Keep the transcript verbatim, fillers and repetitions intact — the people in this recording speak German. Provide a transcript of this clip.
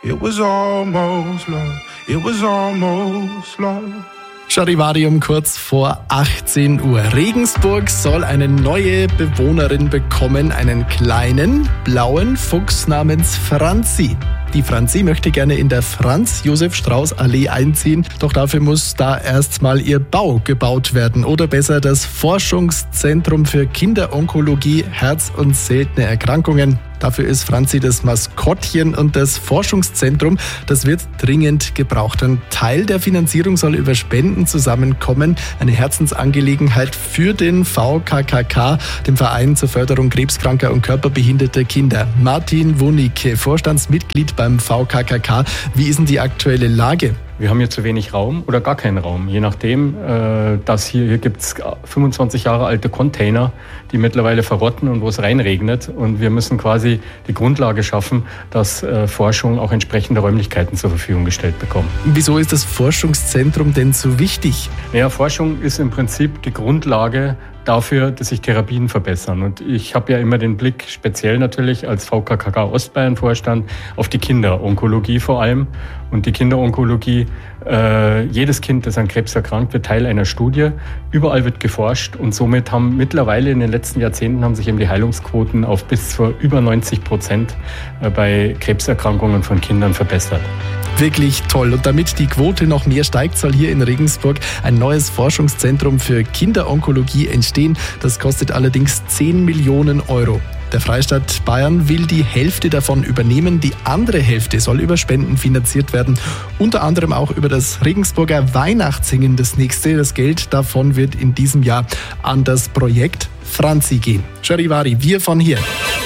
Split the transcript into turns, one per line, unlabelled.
It was almost love. It was almost love.
Charivari kurz vor achtzehn Uhr. Regensburg soll eine neue Bewohnerin bekommen, einen kleinen, blauen Fuchs namens Franzi. Die Franzi möchte gerne in der Franz-Josef-Strauß-Allee einziehen, doch dafür muss da erstmal ihr Bau gebaut werden. Oder besser das Forschungszentrum für Kinderonkologie, Herz- und seltene Erkrankungen. Dafür ist Franzi das Maskottchen und das Forschungszentrum, das wird dringend gebraucht. Ein Teil der Finanzierung soll über Spenden zusammenkommen. Eine Herzensangelegenheit für den V K K K, dem Verein zur Förderung krebskranker und körperbehinderter Kinder. Martin Wunicke, Vorstandsmitglied beim V K K K. Wie ist denn die aktuelle Lage?
Wir haben hier zu wenig Raum oder gar keinen Raum, je nachdem. Äh, dass hier hier gibt es fünfundzwanzig Jahre alte Container, die mittlerweile verrotten und wo es reinregnet. Und wir müssen quasi die Grundlage schaffen, dass äh, Forschung auch entsprechende Räumlichkeiten zur Verfügung gestellt bekommt.
Wieso ist das Forschungszentrum denn so wichtig?
Naja, Forschung ist im Prinzip die Grundlage dafür, dass sich Therapien verbessern. Und ich habe ja immer den Blick, speziell natürlich als V K K K Ostbayern-Vorstand, auf die Kinderonkologie vor allem. Und die Kinderonkologie, äh, jedes Kind, das an Krebs erkrankt wird, Teil einer Studie. Überall wird geforscht und somit haben mittlerweile in den letzten Jahrzehnten haben sich eben die Heilungsquoten auf bis zu über neunzig Prozent bei Krebserkrankungen von Kindern verbessert.
Wirklich toll. Und damit die Quote noch mehr steigt, soll hier in Regensburg ein neues Forschungszentrum für Kinderonkologie entstehen. Das kostet allerdings zehn Millionen Euro. Der Freistaat Bayern will die Hälfte davon übernehmen. Die andere Hälfte soll über Spenden finanziert werden. Unter anderem auch über das Regensburger Weihnachtssingen, das nächste. Das Geld davon wird in diesem Jahr an das Projekt Franzi gehen. Charivari, wir von hier.